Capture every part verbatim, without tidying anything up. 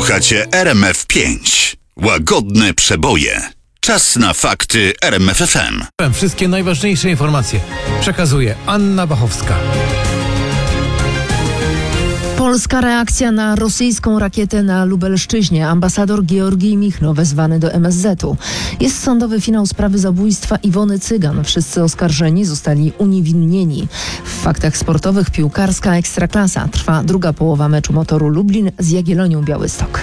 Słuchacie R M F pięć. Łagodne przeboje. Czas na fakty R M F F M. Wszystkie najważniejsze informacje przekazuje Anna Bachowska. Polska reakcja na rosyjską rakietę na Lubelszczyźnie. Ambasador Georgij Michno wezwany do M S Z u. Jest sądowy finał sprawy zabójstwa Iwony Cygan. Wszyscy oskarżeni zostali uniewinnieni. W faktach sportowych piłkarska Ekstraklasa. Trwa druga połowa meczu Motoru Lublin z Jagiellonią Białystok.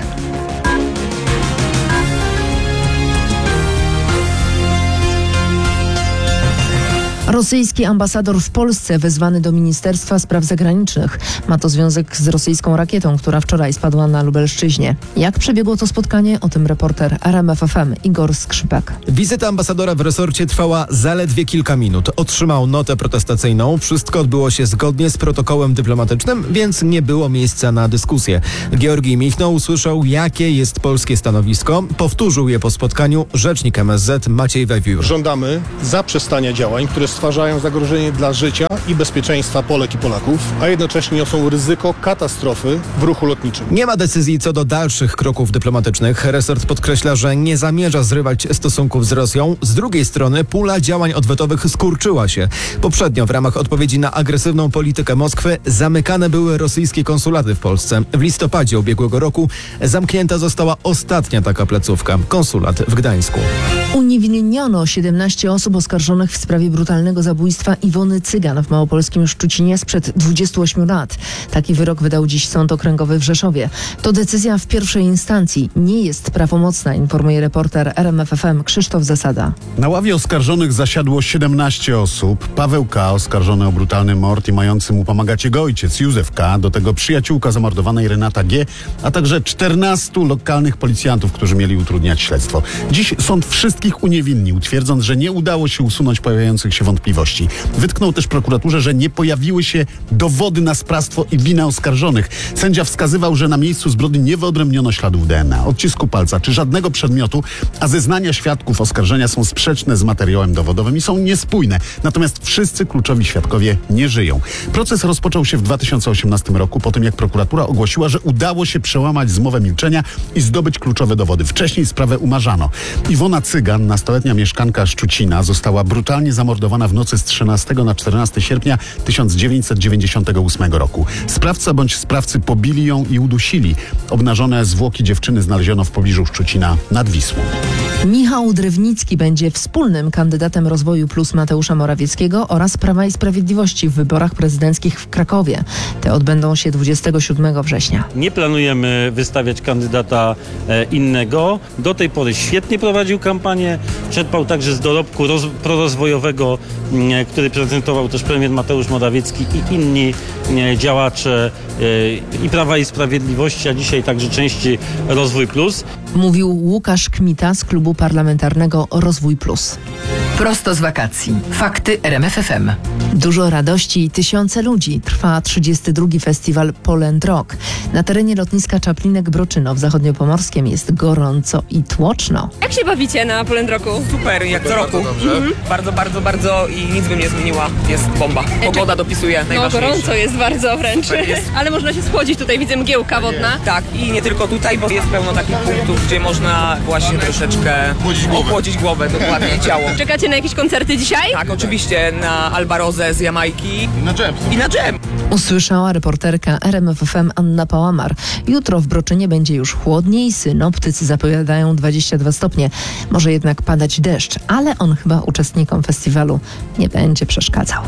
Rosyjski ambasador w Polsce wezwany do Ministerstwa Spraw Zagranicznych. Ma to związek z rosyjską rakietą, która wczoraj spadła na Lubelszczyźnie. Jak przebiegło to spotkanie? O tym reporter R M F F M Igor Skrzypek. Wizyta ambasadora w resorcie trwała zaledwie kilka minut. Otrzymał notę protestacyjną. Wszystko odbyło się zgodnie z protokołem dyplomatycznym, więc nie było miejsca na dyskusję. Georgij Michno usłyszał, jakie jest polskie stanowisko. Powtórzył je po spotkaniu rzecznik M S Z Maciej Wewiór. Żądamy zaprzestania działań, które stwarzają zagrożenie dla życia i bezpieczeństwa Polek i Polaków, a jednocześnie niosą ryzyko katastrofy w ruchu lotniczym. Nie ma decyzji co do dalszych kroków dyplomatycznych. Resort podkreśla, że nie zamierza zrywać stosunków z Rosją. Z drugiej strony pula działań odwetowych skurczyła się. Poprzednio w ramach odpowiedzi na agresywną politykę Moskwy zamykane były rosyjskie konsulaty w Polsce. W listopadzie ubiegłego roku zamknięta została ostatnia taka placówka, konsulat w Gdańsku. Uniewinniono siedemnaście osób oskarżonych w sprawie brutalnego zabójstwa Iwony Cygan w małopolskim Szczucinie sprzed dwudziestu ośmiu lat. Taki wyrok wydał dziś Sąd Okręgowy w Rzeszowie. To decyzja w pierwszej instancji. Nie jest prawomocna, informuje reporter R M F F M Krzysztof Zasada. Na ławie oskarżonych zasiadło siedemnaście osób. Paweł K., oskarżony o brutalny mord i mający mu pomagać jego ojciec Józef K., do tego przyjaciółka zamordowanej Renata G., a także czternastu lokalnych policjantów, którzy mieli utrudniać śledztwo. Dziś sąd wszystkich uniewinnił, twierdząc, że nie udało się usunąć pojawiających się wątpliwości. Wytknął też prokuraturze, że nie pojawiły się dowody na sprawstwo i winę oskarżonych. Sędzia wskazywał, że na miejscu zbrodni nie wyodrębniono śladów D N A, odcisku palca czy żadnego przedmiotu, a zeznania świadków oskarżenia są sprzeczne z materiałem dowodowym i są niespójne. Natomiast wszyscy kluczowi świadkowie nie żyją. Proces rozpoczął się w dwa tysiące osiemnastym roku, po tym jak prokuratura ogłosiła, że udało się przełamać zmowę milczenia i zdobyć kluczowe dowody. Wcześniej sprawę umarzano. Iwona Cygan, nastoletnia mieszkanka Szczucina, została brutalnie zamordowana w nocy z trzynastego na czternastego sierpnia tysiąc dziewięćset dziewięćdziesiątego ósmego roku. Sprawca bądź sprawcy pobili ją i udusili. Obnażone zwłoki dziewczyny znaleziono w pobliżu Szczucina nad Wisłą. Michał Drewnicki będzie wspólnym kandydatem Rozwoju Plus Mateusza Morawieckiego oraz Prawa i Sprawiedliwości w wyborach prezydenckich w Krakowie. Te odbędą się dwudziestego siódmego września. Nie planujemy wystawiać kandydata e, innego. Do tej pory świetnie prowadził kampanię. Czerpał także z dorobku roz, prorozwojowego, m, który prezentował też premier Mateusz Morawiecki i inni m, działacze e, i Prawa i Sprawiedliwości, a dzisiaj także części Rozwój Plus. Mówił Łukasz Kmita z klubu parlamentarnego Rozwój Plus. Prosto z wakacji. Fakty R M F F M. Dużo radości i tysiące ludzi. Trwa trzydziesty drugi festiwal Poland Rock. Na terenie lotniska Czaplinek-Broczyno w Zachodniopomorskiem jest gorąco i tłoczno. Jak się bawicie na Poland Rocku? Super, jak co roku. Mhm. Bardzo, bardzo, bardzo i nic bym nie zmieniła. Jest bomba. Pogoda dopisuje No najważniejsze. gorąco jest bardzo wręcz. Jest. Ale można się schłodzić, tutaj widzę mgiełka wodna. Tak, i nie tylko tutaj, bo jest pełno takich punktów, gdzie można właśnie troszeczkę ochłodzić głowę, dokładnie ciało. Czekacie na jakieś koncerty dzisiaj? Tak, oczywiście na Albarozę z Jamajki. I na dżem. I na dżem. Usłyszała reporterka R M F F M Anna Pałamar. Jutro w Broczynie będzie już chłodniej. Synoptycy zapowiadają dwadzieścia dwa stopnie. Może jednak padać deszcz, ale on chyba uczestnikom festiwalu nie będzie przeszkadzał.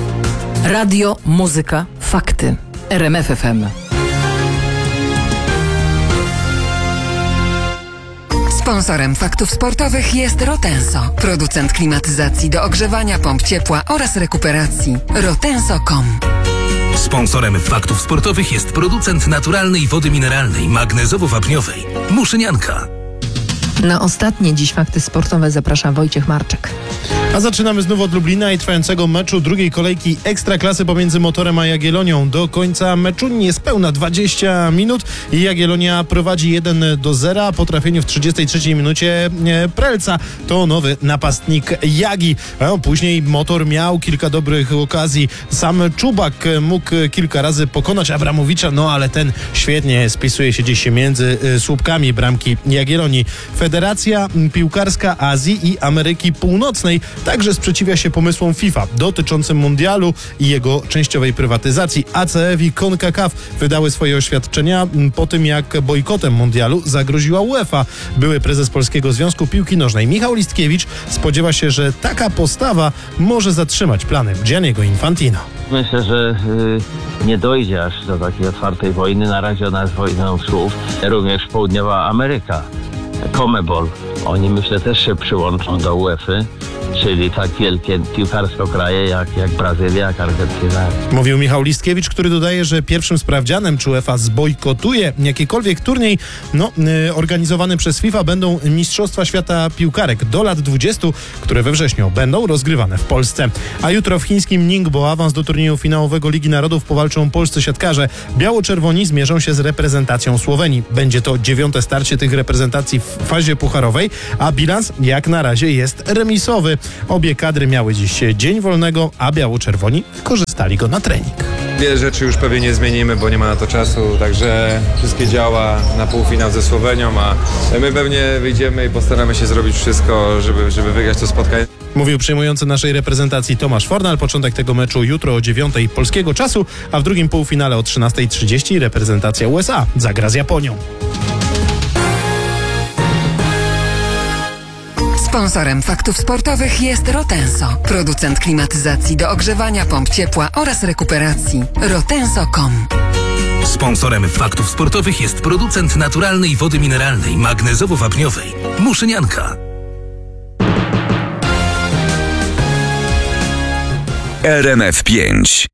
Radio, muzyka, fakty. R M F F M. Sponsorem faktów sportowych jest Rotenso, producent klimatyzacji do ogrzewania, pomp ciepła oraz rekuperacji. rotenso kropka com. Sponsorem faktów sportowych jest producent naturalnej wody mineralnej magnezowo-wapniowej Muszynianka. Na ostatnie dziś fakty sportowe zaprasza Wojciech Marczek. A zaczynamy znów od Lublina i trwającego meczu drugiej kolejki Ekstraklasy pomiędzy Motorem a Jagiellonią. Do końca meczu niespełna dwadzieścia minut i Jagiellonia prowadzi jeden do zera po trafieniu w trzydziestej trzeciej minucie Prelca. To nowy napastnik Jagi. A później Motor miał kilka dobrych okazji. Sam Czubak mógł kilka razy pokonać Abramowicza, no ale ten świetnie spisuje się gdzieś między słupkami bramki Jagiellonii. Federacja Piłkarska Azji i Ameryki Północnej także sprzeciwia się pomysłom FIFA dotyczącym mundialu i jego częściowej prywatyzacji. A C F i CONCACAF wydały swoje oświadczenia po tym, jak bojkotem mundialu zagroziła UEFA. Były prezes Polskiego Związku Piłki Nożnej Michał Listkiewicz spodziewa się, że taka postawa może zatrzymać plany Gianniego Infantino. Myślę, że y, nie dojdzie aż do takiej otwartej wojny. Na razie ona jest wojną słów. Również Południowa Ameryka, CONMEBOL, oni myślę też się przyłączą do UEFA, czyli tak wielkie piłkarsko kraje jak, jak Brazylia, jak Argentyna. Mówił Michał Listkiewicz, który dodaje, że pierwszym sprawdzianem, czy UEFA zbojkotuje jakikolwiek turniej no, y, organizowany przez FIFA, będą Mistrzostwa Świata Piłkarek do lat dwudziestu, które we wrześniu będą rozgrywane w Polsce. A jutro w chińskim Ningbo awans do turnieju finałowego Ligi Narodów powalczą polscy siatkarze. Biało-czerwoni zmierzą się z reprezentacją Słowenii. Będzie to dziewiąte starcie tych reprezentacji w fazie pucharowej, a bilans jak na razie jest remisowy. Obie kadry miały dziś dzień wolnego, a biało-czerwoni wykorzystali go na trening. Wiele rzeczy już pewnie nie zmienimy, bo nie ma na to czasu, także wszystkie działa na półfinał ze Słowenią, a my pewnie wyjdziemy i postaramy się zrobić wszystko, żeby, żeby wygrać to spotkanie. Mówił przejmujący naszej reprezentacji Tomasz Fornal. Początek tego meczu jutro o dziewiątej polskiego czasu, a w drugim półfinale o trzynastej trzydzieści reprezentacja U S A zagra z Japonią. Sponsorem Faktów Sportowych jest Rotenso, producent klimatyzacji do ogrzewania, pomp ciepła oraz rekuperacji. rotenso kropka com. Sponsorem Faktów Sportowych jest producent naturalnej wody mineralnej magnezowo-wapniowej Muszynianka. R M F pięć.